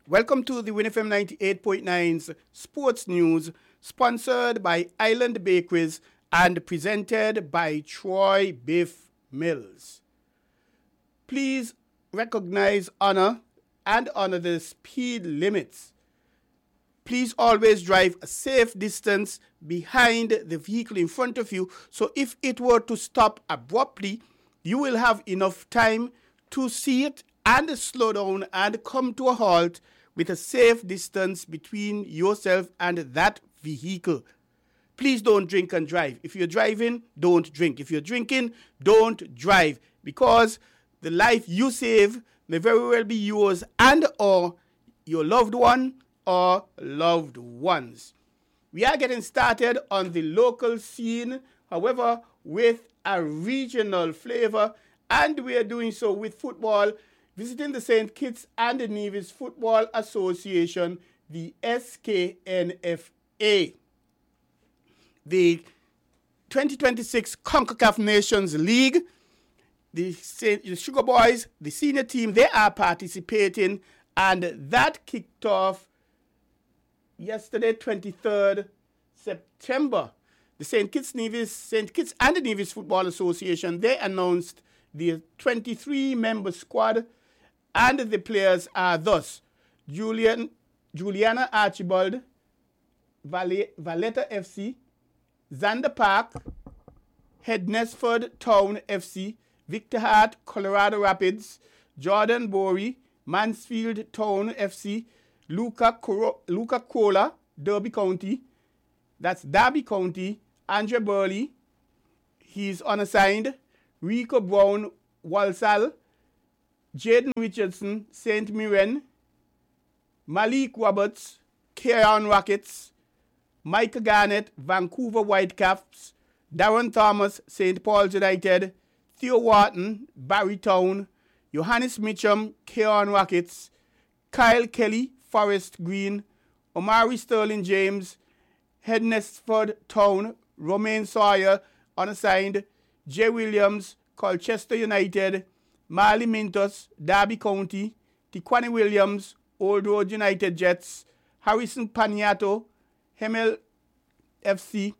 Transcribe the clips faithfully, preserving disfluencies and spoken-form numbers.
Welcome to the Win F M ninety-eight point nine's Sports News, sponsored by Island Bakeries and presented by Troy Biff Mills. Please recognize, honor, and honor the speed limits. Please always drive a safe distance behind the vehicle in front of you, so if it were to stop abruptly, you will have enough time to see it and slow down and come to a halt with a safe distance between yourself and that vehicle. Please don't drink and drive. If you're driving, don't drink. If you're drinking, don't drive, because the life you save may very well be yours and or your loved one or loved ones. We are getting started on the local scene, however, with a regional flavor, and we are doing so with football, visiting the Saint Kitts and Nevis Football Association, the S K N F A. The twenty twenty-six CONCACAF Nations League, the, Saint, the Sugar Boys, the senior team, they are participating, and that kicked off yesterday, twenty-third September. The Saint Kitts Nevis, Saint Kitts and Nevis Football Association, they announced the twenty-three member squad, and the players are thus: Julian, Juliana Archibald, Valle, Valletta F C, Zander Park, Hednesford Town F C, Victor Hart, Colorado Rapids, Jordan Bory, Mansfield Town F C, Luca, Coro, Luca Cola, Derby County, that's Derby County, Andre Burley, he's unassigned, Rico Brown, Walsall, Jaden Richardson, Saint Mirren, Malik Roberts, Cairn Rockets, Micah Garnett, Vancouver Whitecaps, Darren Thomas, Saint Paul's United, Theo Wharton, Barrytown, Johannes Mitchum, Cairn Rockets, Kyle Kelly, Forest Green, Omari Sterling James, Hednesford Town, Romain Sawyer, unassigned, Jay Williams, Colchester United, Marley Mintos, Derby County, Tiquani Williams, Old Road United Jets, Harrison Paniato, Hemel F C,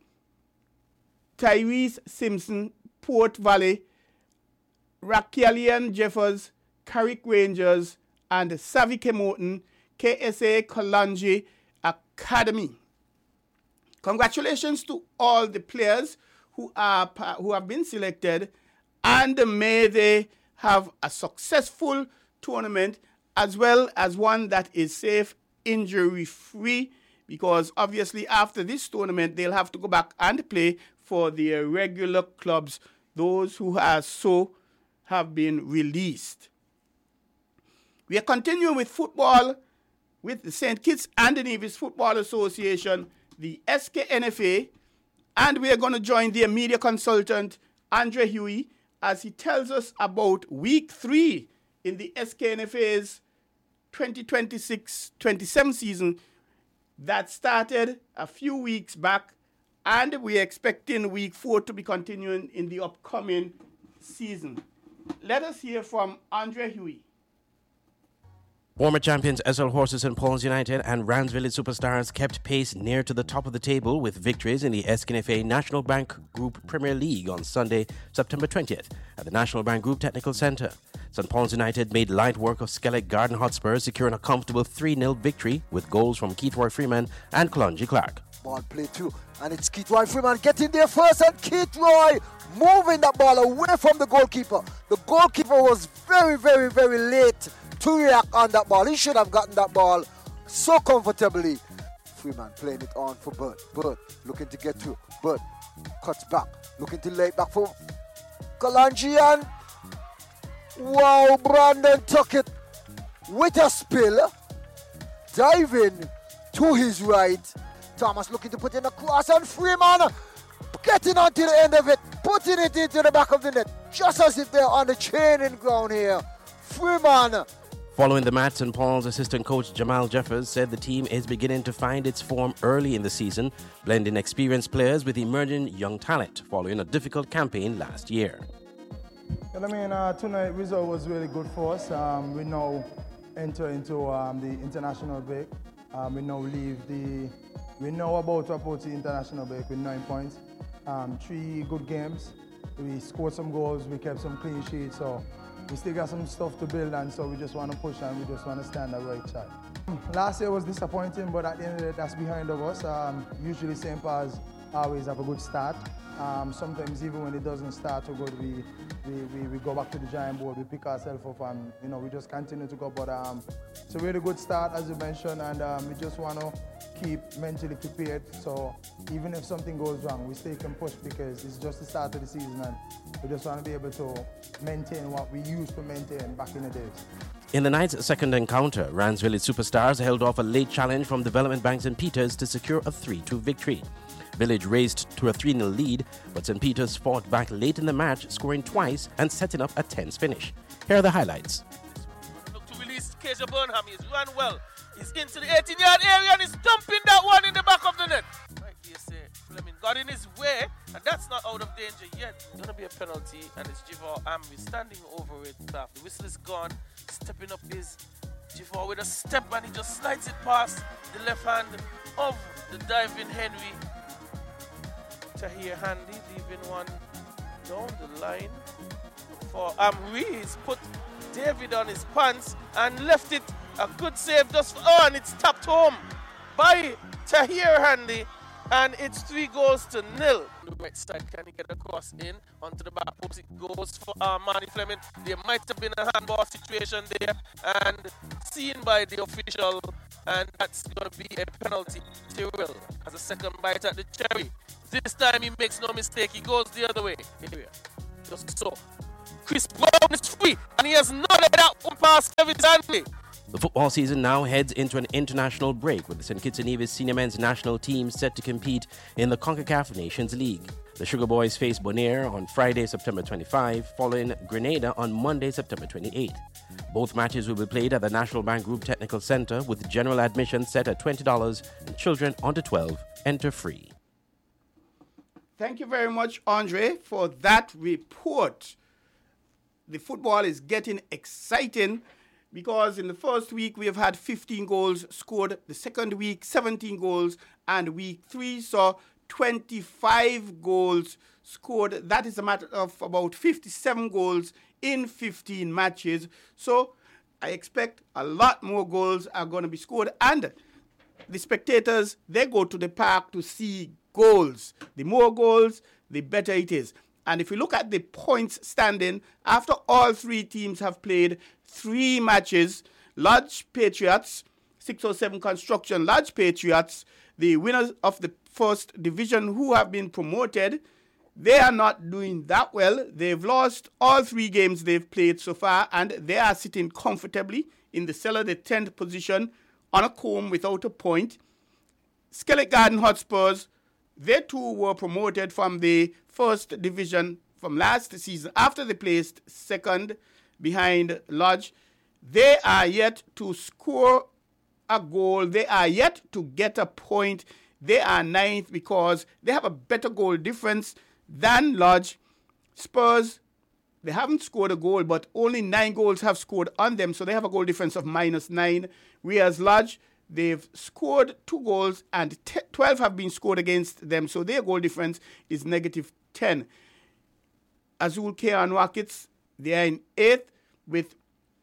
Tyrese Simpson, Port Valley, Raquelian Jeffers, Carrick Rangers, and Savvy Kemoten, K S A Kalanji Academy. Congratulations to all the players who are who have been selected, and may they have a successful tournament as well as one that is safe, injury-free, because obviously after this tournament they'll have to go back and play for their regular clubs, those who are so have been released. We are continuing with football with the Saint Kitts and Nevis Football Association, the S K N F A, and we are going to join their media consultant, Andre Huey, as he tells us about week three in the S K N F A's twenty twenty-six twenty-seven season that started a few weeks back, and we're expecting week four to be continuing in the upcoming season. Let us hear from Andre Huey. Former champions S L Horses Saint Paul's United and Rams Village Superstars kept pace near to the top of the table with victories in the S K N F A National Bank Group Premier League on Sunday, September twentieth at the National Bank Group Technical Centre. Saint Paul's United made light work of Skellig Garden Hotspurs, securing a comfortable three nil victory with goals from Keithroy Freeman and Kalonji Clark. Ball play too, and it's Keithroy Freeman getting there first, and Keithroy moving that ball away from the goalkeeper. The goalkeeper was very, very, very late to react on that ball. He should have gotten that ball so comfortably. Freeman playing it on for Burt. Burt looking to get through. Burt cuts back, looking to lay it back for Kalonji, and wow, Brandon took it with a spill, diving to his right. Thomas looking to put in a cross, and Freeman getting onto the end of it, putting it into the back of the net, just as if they're on the training ground here. Freeman. Following the match, Saint Paul's assistant coach Jamal Jeffers said the team is beginning to find its form early in the season, blending experienced players with emerging young talent following a difficult campaign last year. Well, I mean, uh, tonight result was really good for us. Um, we know enter into um, the international break. Um, we now leave the, we know about to approach the international break with nine points. Um, three good games. We scored some goals, we kept some clean sheets, so we still got some stuff to build, and so we just want to push and we just want to stand the right side. Last year was disappointing, but at the end of the day, that's behind of us. Um, usually Saint Paul's always have a good start. Um, sometimes even when it doesn't start so good, we, we, we, we go back to the giant board, we pick ourselves up, and you know, we just continue to go. But um, it's a really good start, as you mentioned, and um, we just want to keep mentally prepared. So even if something goes wrong, we still can push, because it's just the start of the season, and we just want to be able to maintain what we used to maintain back in the days. In the night's second encounter, Rands Village Superstars held off a late challenge from Development Bank Saint Peters to secure a three two victory. Village raced to a three nil lead, but Saint Peters fought back late in the match, scoring twice and setting up a tense finish. Here are the highlights. Look to release Keja Burnham. He's run well. He's into the eighteen-yard area and he's dumping that one in the back of the net. Right, you say Fleming got in his way, and that's not out of danger yet. It's going to be a penalty, and it's Jivar Amri standing over it. The whistle is gone. Stepping up is Jivar with a step, and he just slides it past the left hand of the diving Henry. Tahir Handy leaving one down the line for Amri. He's put David on his pants and left it. A good save just for, oh, and it's tapped home by Tahir Handy, and it's three goals to nil. The right side, can he get across in onto the back post? It goes for Armani Fleming. There might have been a handball situation there, and seen by the official, and that's going to be a penalty. Tyrrell has a second bite at the cherry. This time he makes no mistake. He goes the other way. Here, just so. Chris Brown is free, and he has not let that one pass Kevin Stanley. The football season now heads into an international break, with the Saint Kitts and Nevis senior men's national team set to compete in the CONCACAF Nations League. The Sugar Boys face Bonaire on Friday, September twenty-fifth, following Grenada on Monday, September twenty-eighth. Both matches will be played at the National Bank Group Technical Center, with general admission set at twenty dollars and children under twelve enter free. Thank you very much, Andre, for that report. The football is getting exciting, because in the first week we have had fifteen goals scored, the second week seventeen goals, and week three saw twenty-five goals scored. That is a matter of about fifty-seven goals in fifteen matches. So I expect a lot more goals are going to be scored, and the spectators, they go to the park to see goals. The more goals, the better it is. And if you look at the points standing, after all three teams have played three matches, Lodge Patriots, six oh seven Construction Lodge Patriots, the winners of the first division who have been promoted, they are not doing that well. They've lost all three games they've played so far, and they are sitting comfortably in the cellar, the tenth position, on a comb without a point. Skelett Garden Hotspurs, they too were promoted from the first division from last season after they placed second behind Lodge. They are yet to score a goal. They are yet to get a point. They are ninth because they have a better goal difference than Lodge. Spurs, they haven't scored a goal, but only nine goals have scored on them, so they have a goal difference of minus nine. Whereas Lodge, they've scored two goals and twelve have been scored against them, so their goal difference is negative ten. Azul K and Rockets, they are in eighth with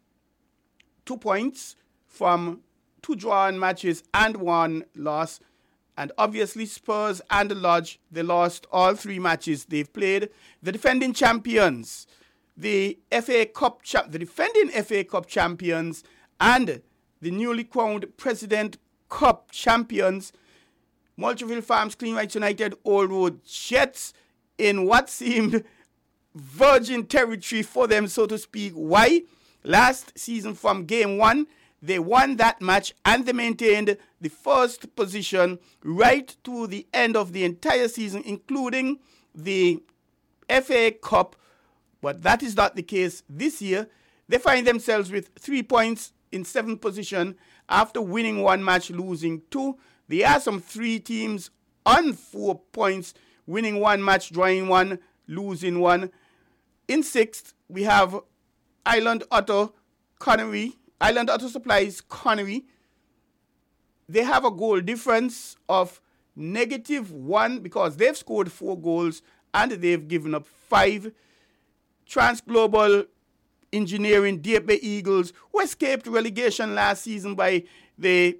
two points from two drawn matches and one loss. And obviously Spurs and Lodge, they lost all three matches they've played. The defending champions, the F A Cup, cha- the defending F A Cup champions, and the newly crowned President Cup champions, Moultrieville Farms Clean Rights United Old Road Jets, in what seemed virgin territory for them, so to speak. Why? Last season from game one, they won that match and they maintained the first position right to the end of the entire season, including the F A Cup. But that is not the case this year. They find themselves with three points in seventh position after winning one match, losing two. There are some three teams on four points, winning one match, drawing one, losing one. In sixth, we have Island Otto Connery Island Auto Supplies Connery, they have a goal difference of negative one because they've scored four goals and they've given up five. Transglobal Engineering, Deep Bay Eagles, who escaped relegation last season by the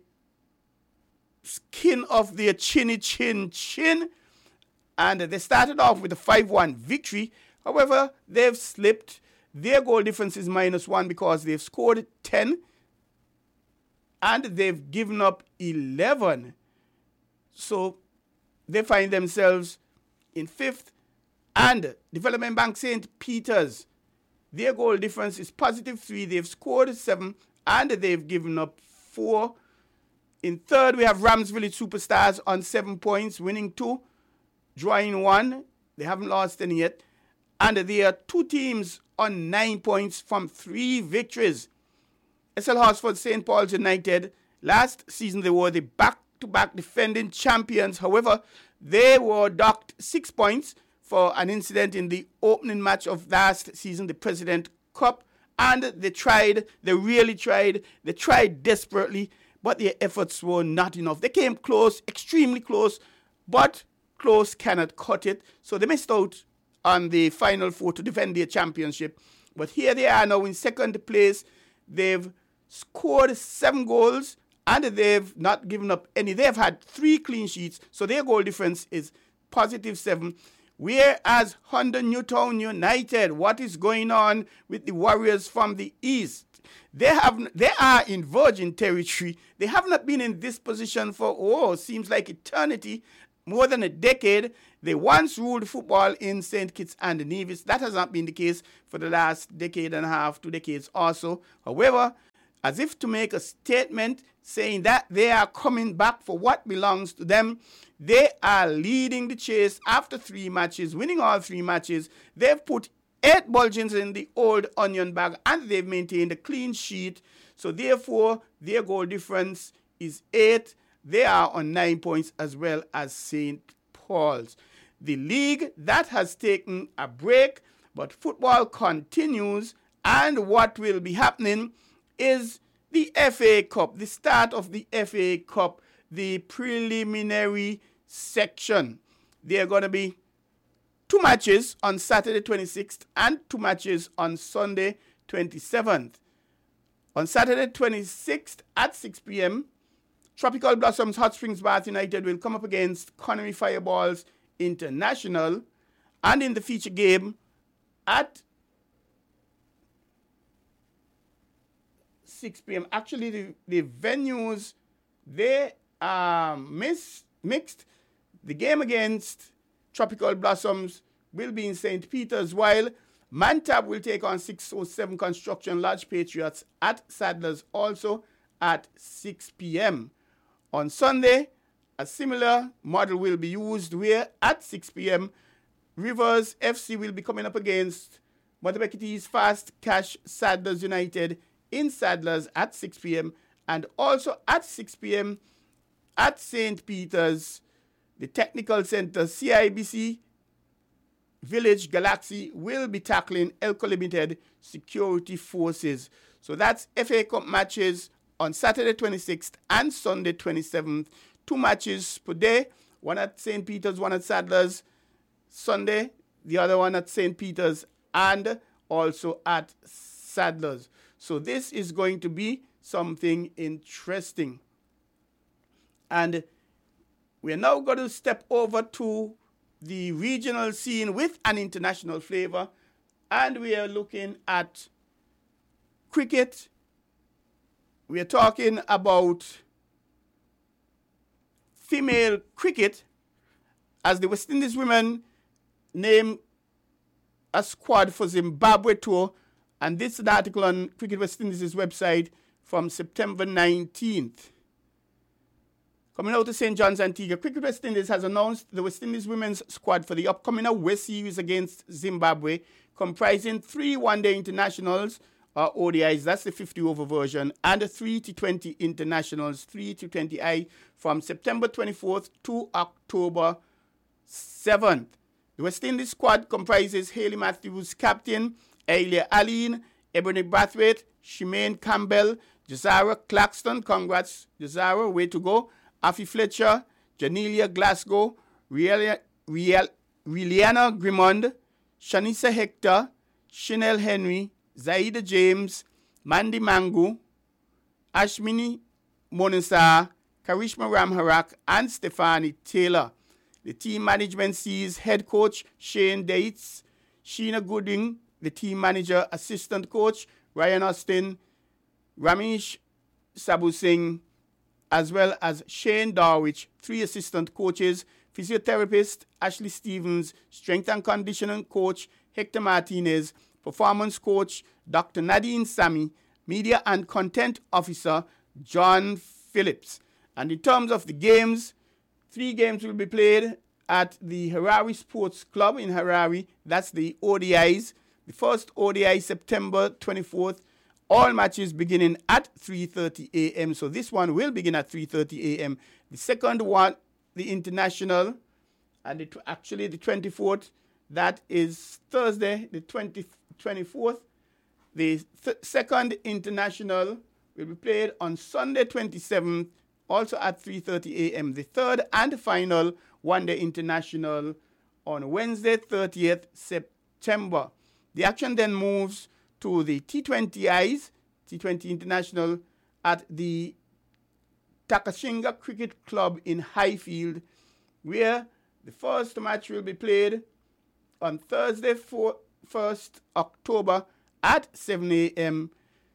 skin of their chinny chin chin, and they started off with a five one victory. However, they've slipped. Their goal difference is minus one because they've scored ten and they've given up eleven. So they find themselves in fifth. And Development Bank Saint Peter's, their goal difference is positive three. They've scored seven and they've given up four. In third, we have Rams Village Superstars on seven points, winning two, drawing one. They haven't lost any yet. And there are two teams on nine points from three victories. S L Horsford Saint Paul's United, last season they were the back-to-back defending champions. However, they were docked six points for an incident in the opening match of last season, the President Cup. And they tried, they really tried, they tried desperately, but their efforts were not enough. They came close, extremely close, but close cannot cut it. So they missed out on the Final Four to defend their championship. But here they are now in second place. They've scored seven goals and they've not given up any. They've had three clean sheets, so their goal difference is positive seven. Whereas Honda Newtown United, what is going on with the Warriors from the East? They have, they are in virgin territory. They have not been in this position for, oh, seems like eternity, more than a decade. They once ruled football in Saint Kitts and Nevis. That has not been the case for the last decade and a half, two decades also. However, as if to make a statement saying that they are coming back for what belongs to them, they are leading the chase after three matches, winning all three matches. They've put eight bulgins in the old onion bag and they've maintained a clean sheet. So therefore, their goal difference is eight. They are on nine points as well as Saint Paul's. The league, that has taken a break, but football continues, and what will be happening is the F A Cup, the start of the F A Cup, the preliminary section. There are going to be two matches on Saturday twenty-sixth and two matches on Sunday twenty-seventh. On Saturday twenty-sixth at six p.m., Tropical Blossoms Hot Springs Bath United will come up against Connery Fireballs International, and in the feature game at six p.m. Actually, the, the venues, they are mis- mixed. The game against Tropical Blossoms will be in Saint Peter's, while Mantab will take on six oh seven Construction Lodge Patriots at Sadler's, also at six p.m. On Sunday, a similar model will be used where at six p.m. Rivers F C will be coming up against Montebekete's Fast Cash Sadlers United in Sadlers at six p.m. and also at six p.m. at Saint Peter's, the Technical Center, C I B C Village Galaxy will be tackling Elko Limited Security Forces. So that's F A Cup matches on Saturday twenty-sixth and Sunday twenty-seventh. Two matches per day, one at Saint Peter's, one at Sadler's. Sunday, the other one at Saint Peter's and also at Sadler's. So this is going to be something interesting. And we're now going to step over to the regional scene with an international flavor. And we are looking at cricket. We are talking about female cricket, as the West Indies women name a squad for Zimbabwe tour. And this is an article on Cricket West Indies' website from September nineteenth. Coming out to Saint John's, Antigua, Cricket West Indies has announced the West Indies women's squad for the upcoming away series against Zimbabwe, comprising three one-day internationals, or O D Is, that's the fifty-over version, and three T twenty internationals, three T twenty I, from September twenty-fourth to October seventh. The West Indies squad comprises Hayley Matthews, captain, Aylia Aline, Ebony Brathwaite, Shemaine Campbell, Jazara Claxton, congrats Jazara, way to go. Afi Fletcher, Janelia Glasgow, Riel, Riel, Rieliana Grimond, Shanisa Hector, Chanel Henry, Zaida James, Mandy Mangu, Ashmini Monisa, Karishma Ramharak, and Stephanie Taylor. The team management sees head coach Shane Dates, Sheena Gooding, the team manager, assistant coach Ryan Austin, Ramesh Sabu Singh, as well as Shane Darwich, three assistant coaches, physiotherapist Ashley Stevens, strength and conditioning coach Hector Martinez, performance coach Doctor Nadine Sami, media and content officer John Phillips. And in terms of the games, three games will be played at the Harare Sports Club in Harare. That's the O D Is. The first O D I September twenty-fourth. All matches beginning at three thirty a.m. So this one will begin at three thirty a.m. The second one, the international, and the, actually the twenty-fourth, that is Thursday, the twenty-fourth. The th- second international will be played on Sunday twenty-seventh, also at three thirty a.m. The third and final one-day international on Wednesday, thirtieth September. The action then moves to the T twenty Is, T twenty International, at the Takashinga Cricket Club in Highfield, where the first match will be played on Thursday, first October at seven a.m.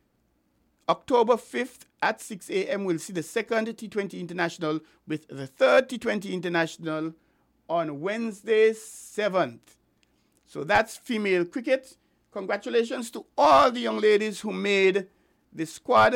October fifth at six a.m. we'll see the second T twenty International, with the third T twenty International on Wednesday, seventh. So that's female cricket. Congratulations to all the young ladies who made the squad.